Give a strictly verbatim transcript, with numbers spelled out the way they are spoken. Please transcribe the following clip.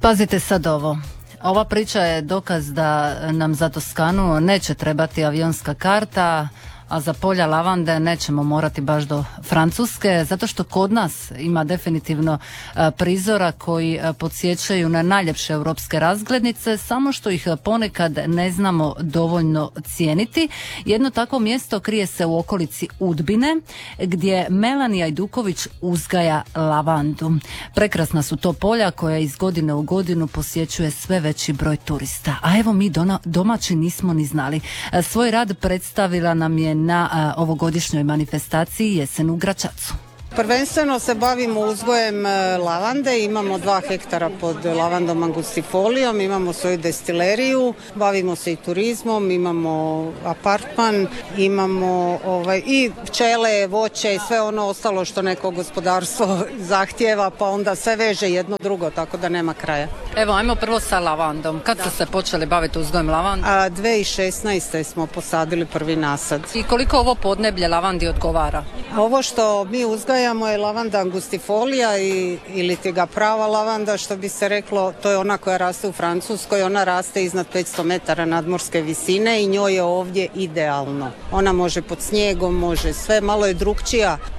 Pazite sad ovo. Ova priča je dokaz da nam za Toskanu neće trebati avionska karta, a za polja lavande nećemo morati baš do Francuske, zato što kod nas ima definitivno prizora koji podsjećaju na najljepše europske razglednice, samo što ih ponekad ne znamo dovoljno cijeniti. Jedno takvo mjesto krije se u okolici Udbine, gdje Melanija Ajduković uzgaja lavandu. Prekrasna su to polja koja iz godine u godinu posjećuje sve veći broj turista. A evo mi domaći nismo ni znali. Svoj rad predstavila nam je na ovogodišnjoj manifestaciji Jesen u Gračacu. Prvenstveno se bavimo uzgojem lavande, imamo dva hektara pod lavandom angustifolijom, imamo svoju destileriju, bavimo se i turizmom, imamo apartman, imamo ovaj, i pčele, voće i sve ono ostalo što neko gospodarstvo zahtijeva, pa onda sve veže jedno drugo, tako da nema kraja. Evo, ajmo prvo sa lavandom. Kad ste se počeli baviti uzgojem lavande? A dvije tisuće šesnaeste. smo posadili prvi nasad. I koliko ovo podneblje lavandi odgovara? Ovo što mi uzgajamo je lavanda angustifolija i, ili ti ga prava lavanda, što bi se reklo, to je ona koja raste u Francuskoj, ona raste iznad petsto metara nadmorske visine i njoj je ovdje idealno. Ona može pod snijegom, može sve, malo je drukčija